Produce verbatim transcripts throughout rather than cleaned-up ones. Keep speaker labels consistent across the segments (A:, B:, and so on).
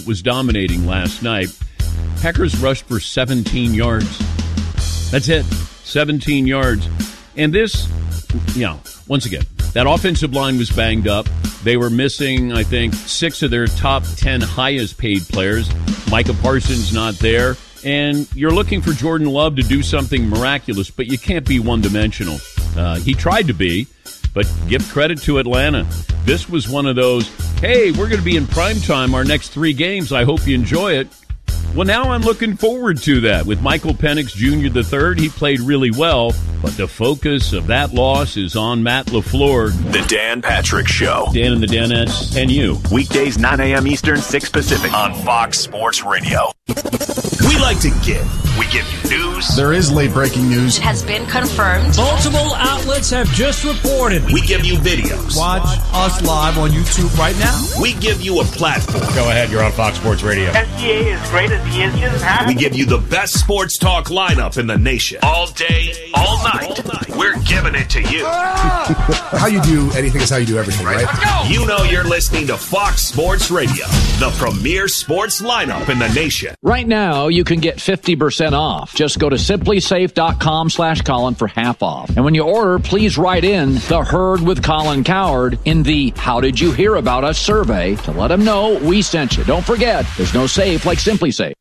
A: was dominating last night. Packers rushed for seventeen yards. That's it, seventeen yards. And this, you know, once again, that offensive line was banged up. They were missing, I think, six of their top ten highest paid players. Micah Parsons not there. And you're looking for Jordan Love to do something miraculous, but you can't be one-dimensional. Uh, he tried to be, but give credit to Atlanta. This was one of those, hey, we're going to be in primetime our next three games. I hope you enjoy it. Well, now I'm looking forward to that. With Michael Penix Junior the third, he played really well, but the focus of that loss is on Matt LaFleur.
B: The Dan Patrick Show.
A: Dan and the Danettes and you.
B: Weekdays, nine a.m. Eastern, six Pacific on Fox Sports Radio. We like to give. We give you news.
C: There is late-breaking news.
D: It has been confirmed.
E: Multiple outlets have just reported.
B: We give you videos.
F: Watch us live on YouTube right now.
B: We give you a platform.
G: Go ahead, you're on Fox Sports Radio.
H: S G A is great as he is. Just happy.
B: We give you the best sports talk lineup in the nation. All day, all night. All night. We're giving it to you.
C: How you do anything is how you do everything, right?
B: Let's go. You know you're listening to Fox Sports Radio, the premier sports lineup in the nation.
I: Right now, you can get fifty percent off. Just go to simplysafe.com slash Colin for half off. And when you order, please write in the Herd with Colin Cowherd in the How Did You Hear About Us survey to let them know we sent you. Don't forget, there's no safe like Simply Safe.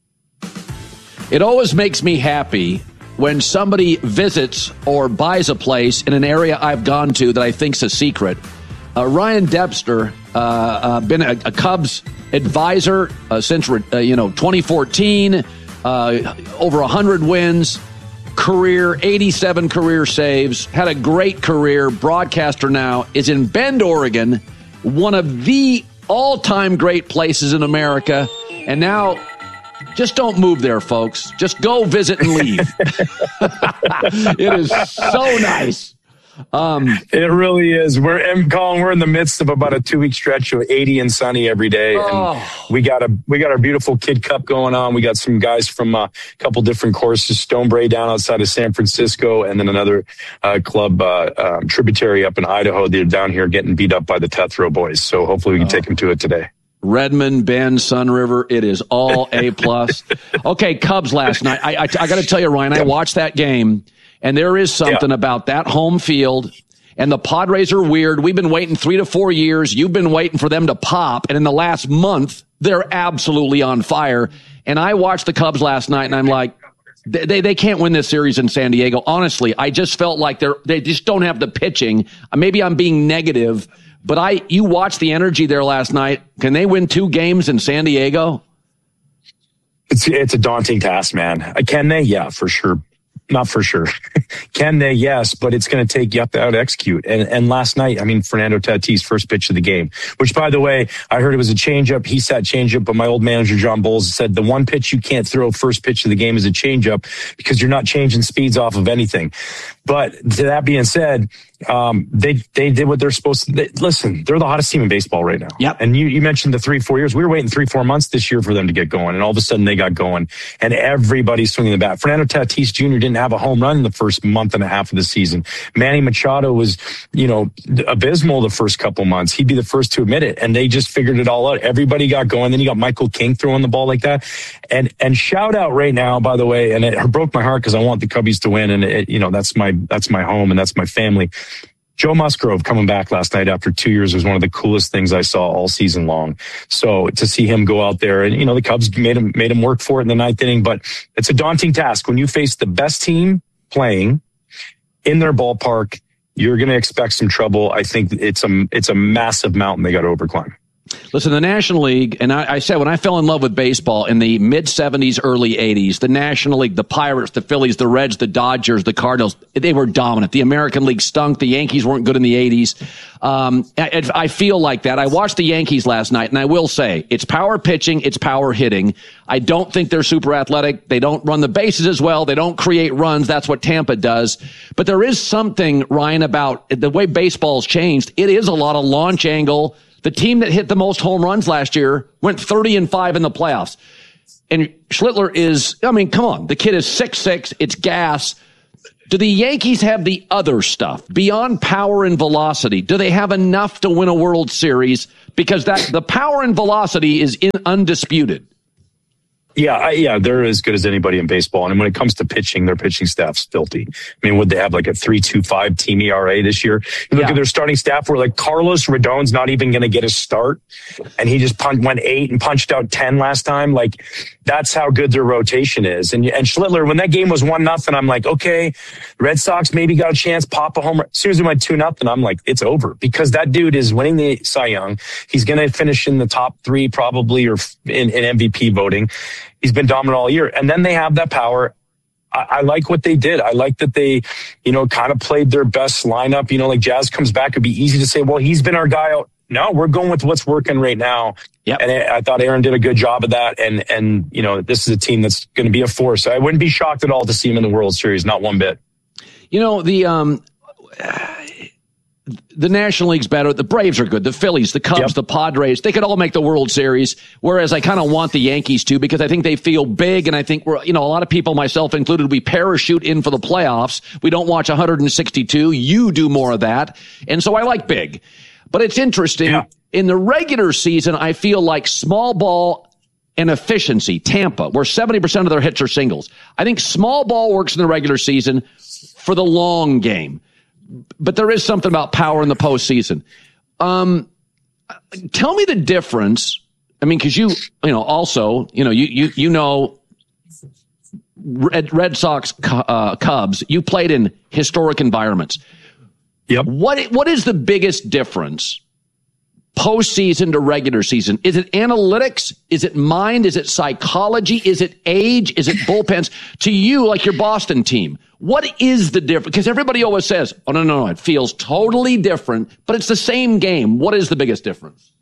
I: It always makes me happy when somebody visits or buys a place in an area I've gone to that I think's a secret. Uh, Ryan Debster, uh, uh, been a, a Cubs advisor uh, since uh, you know twenty fourteen, uh, over one hundred wins, career eighty-seven career saves, had a great career. Broadcaster now, is in Bend, Oregon, one of the all-time great places in America, and now. Just don't move there, folks. Just go visit and leave. It is so nice. Um,
J: it really is. We're in, Colin, we're in the midst of about a two week stretch of eighty and sunny every day.
I: Oh.
J: And we got a we got our beautiful Kid Cup going on. We got some guys from a couple different courses, Stonebray down outside of San Francisco, and then another uh, club, uh, um, Tributary up in Idaho. They're down here getting beat up by the Tethrow boys. So hopefully we can oh. take them to it today.
I: Redmond, Bend, Sunriver, it is all A plus. Okay, Cubs last night. I, I, I got to tell you, Ryan, I watched that game, and there is something yeah. about that home field. And the Padres are weird. We've been waiting three to four years. You've been waiting for them to pop. And in the last month, they're absolutely on fire. And I watched the Cubs last night, and I'm like, they they, they can't win this series in San Diego. Honestly, I just felt like they're they just don't have the pitching. Maybe I'm being negative. But I, you watched the energy there last night. Can they win two games in San Diego?
J: It's it's a daunting task, man. Can they? Yeah, for sure. Not for sure. Can they? Yes, but it's going to take you have to out execute. And and last night, I mean, Fernando Tatis first pitch of the game, which by the way, I heard it was a changeup. He sat changeup, but my old manager John Bowles said the one pitch you can't throw first pitch of the game is a changeup because you're not changing speeds off of anything. But to that being said, um, they they did what they're supposed to. They, listen, they're the hottest team in baseball right now.
I: Yep.
J: And you you mentioned the three four years. We were waiting three four months this year for them to get going, and all of a sudden they got going, and everybody's swinging the bat. Fernando Tatis Junior didn't have a home run in the first month and a half of the season. Manny Machado was, you know, abysmal the first couple months. He'd be the first to admit it, and they just figured it all out. Everybody got going. Then you got Michael King throwing the ball like that, and and shout out right now, by the way, and it broke my heart because I want the Cubbies to win, and it, you know that's my that's my home and that's my family. Joe Musgrove coming back last night after two years was one of the coolest things I saw all season long. So to see him go out there, and you know the Cubs made him made him work for it in the ninth inning, but it's a daunting task when you face the best team playing in their ballpark. You're going to expect some trouble. I think it's a it's a massive mountain they got to overclimb.
I: Listen, the National League, and I, I said when I fell in love with baseball in the mid-seventies, early eighties, the National League, the Pirates, the Phillies, the Reds, the Dodgers, the Cardinals, they were dominant. The American League stunk. The Yankees weren't good in the eighties. Um, I, I feel like that. I watched the Yankees last night, and I will say, it's power pitching, it's power hitting. I don't think they're super athletic. They don't run the bases as well. They don't create runs. That's what Tampa does. But there is something, Ryan, about the way baseball's changed. It is a lot of launch angle. The team that hit the most home runs last year went thirty and five in the playoffs. And Schlittler is, I mean, come on. The kid is six six. It's gas. Do the Yankees have the other stuff beyond power and velocity? Do they have enough to win a World Series? Because that the power and velocity is in, undisputed.
J: Yeah, I, yeah, they're as good as anybody in baseball. And when it comes to pitching, their pitching staff's filthy. I mean, would they have like a three point two five team E R A this year? You look
I: yeah.
J: at their starting staff where like Carlos Rodon's not even going to get a start. And he just punched, went eight and punched out ten last time. Like, that's how good their rotation is. And and Schlittler, when that game was one nothing, I'm like, okay, Red Sox maybe got a chance, pop a homer. As soon as it went two nothing, I'm like, it's over, because that dude is winning the Cy Young. He's going to finish in the top three probably, or in, in M V P voting. He's been dominant all year. And then they have that power. I, I like what they did. I like that they, you know, kind of played their best lineup. You know, like Jazz comes back, it'd be easy to say, well, he's been our guy out. No, we're going with what's working right now.
I: Yep.
J: And I, I thought Aaron did a good job of that. And, and, you know, this is a team that's going to be a force. I wouldn't be shocked at all to see him in the World Series. Not one bit.
I: You know, the, um, the National League's better. The Braves are good. The Phillies, the Cubs,
J: Yep.
I: the Padres, they could all make the World Series. Whereas I kind of want the Yankees to, because I think they feel big. And I think we're, you know, a lot of people, myself included, we parachute in for the playoffs. We don't watch one hundred sixty-two. You do more of that. And so I like big. But it's interesting.
J: Yeah.
I: In the regular season, I feel like small ball and efficiency, Tampa, where seventy percent of their hits are singles. I think small ball works in the regular season for the long game. But there is something about power in the postseason. Um, tell me the difference. I mean, because you, you know, also, you know, you you you know, Red, Red Sox, uh, Cubs. You played in historic environments.
J: Yep.
I: What what is the biggest difference postseason to regular season? Is it analytics? Is it mind? Is it psychology? Is it age? Is it bullpens? To you, like your Boston team, what is the difference? Because everybody always says, oh, no, no, no, it feels totally different, but it's the same game. What is the biggest difference?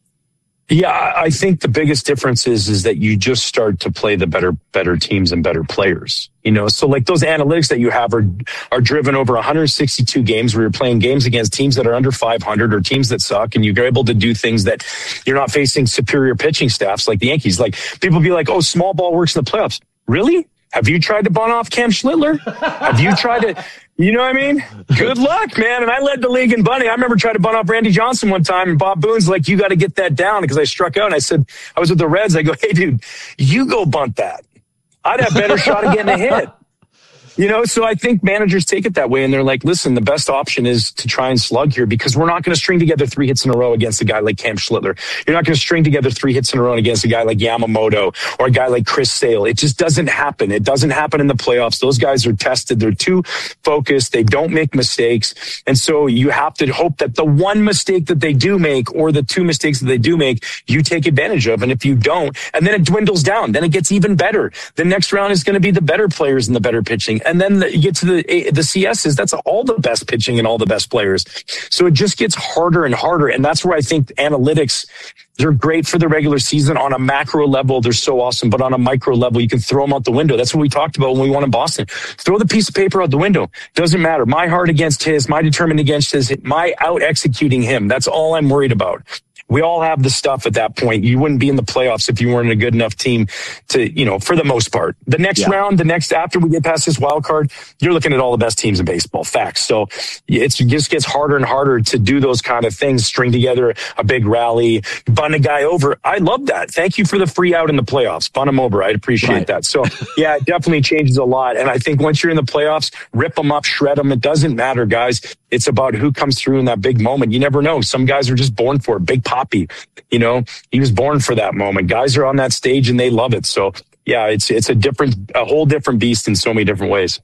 J: Yeah, I think the biggest difference is, is that you just start to play the better, better teams and better players. You know, so like those analytics that you have are, are driven over one hundred sixty-two games where you're playing games against teams that are under five hundred or teams that suck. And you're able to do things that you're not facing superior pitching staffs like the Yankees. Like people be like, oh, small ball works in the playoffs. Really? Have you tried to bunt off Cam Schlittler? Have you tried to, you know what I mean? Good luck, man. And I led the league in bunting. I remember trying to bunt off Randy Johnson one time, and Bob Boone's like, you got to get that down, because I struck out. And I said, I was with the Reds. I go, hey, dude, you go bunt that. I'd have better shot of getting a hit. You know, so I think managers take it that way, and they're like, listen, the best option is to try and slug here, because we're not going to string together three hits in a row against a guy like Cam Schlittler. You're not going to string together three hits in a row against a guy like Yamamoto or a guy like Chris Sale. It just doesn't happen. It doesn't happen in the playoffs. Those guys are tested. They're too focused. They don't make mistakes. And so you have to hope that the one mistake that they do make, or the two mistakes that they do make, you take advantage of. And if you don't, and then it dwindles down, then it gets even better. The next round is going to be the better players and the better pitching. And then the, you get to the the C S's, that's all the best pitching and all the best players. So it just gets harder and harder. And that's where I think analytics, they're great for the regular season. On a macro level, they're so awesome. But on a micro level, you can throw them out the window. That's what we talked about when we won in Boston. Throw the piece of paper out the window. Doesn't matter. My heart against his, my determined against his, my out executing him. That's all I'm worried about. We all have the stuff at that point. You wouldn't be in the playoffs if you weren't a good enough team to, you know, for the most part. The next yeah. round, the next, after we get past this wild card, you're looking at all the best teams in baseball. Facts. So it's, it just gets harder and harder to do those kind of things, string together a big rally, bunt a guy over. I love that. Thank you for the free out in the playoffs. Bunt him over. I'd appreciate right. that. So yeah, it definitely changes a lot. And I think once you're in the playoffs, rip them up, shred them. It doesn't matter, guys. It's about who comes through in that big moment. You never know. Some guys are just born for it. Big Poppy, you know, he was born for that moment. Guys are on that stage and they love it. So yeah, it's it's a different, a whole different beast in so many different ways.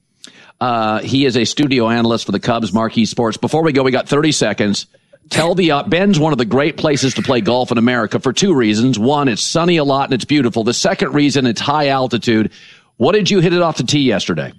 I: Uh, he is a studio analyst for the Cubs, Marquee Sports. Before we go, we got thirty seconds. Tell the uh, Ben's one of the great places to play golf in America for two reasons. One, it's sunny a lot and it's beautiful. The second reason, it's high altitude. What did you hit it off the tee yesterday?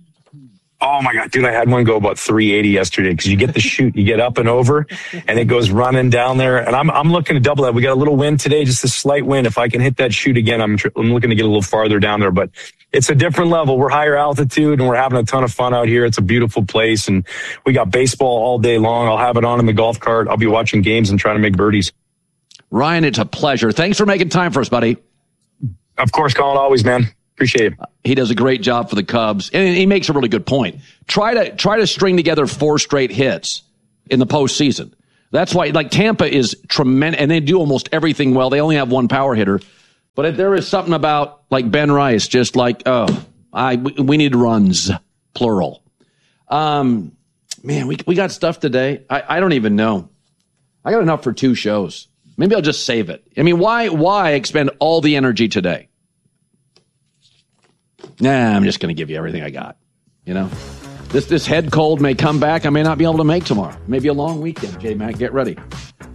J: Oh my God, dude, I had one go about three eighty yesterday, because you get the shoot, you get up and over, and it goes running down there. And I'm I'm looking to double that. We got a little wind today, just a slight wind. If I can hit that shoot again, I'm, tr- I'm looking to get a little farther down there. But it's a different level. We're higher altitude, and we're having a ton of fun out here. It's a beautiful place, and we got baseball all day long. I'll have it on in the golf cart. I'll be watching games and trying to make birdies.
I: Ryan, it's a pleasure. Thanks for making time for us, buddy.
J: Of course, Colin, always, man. Appreciate it.
I: He does a great job for the Cubs, and he makes a really good point. Try to try to string together four straight hits in the postseason. That's why, like, Tampa is tremendous, and they do almost everything well. They only have one power hitter, but there is something about, like, Ben Rice, just like, oh, I we need runs, plural. Um, man, we we got stuff today. I, I don't even know. I got enough for two shows. Maybe I'll just save it. I mean, why why expend all the energy today? Nah, I'm just going to give you everything I got. You know, this this head cold may come back. I may not be able to make tomorrow. Maybe a long weekend. J-Mac, get ready.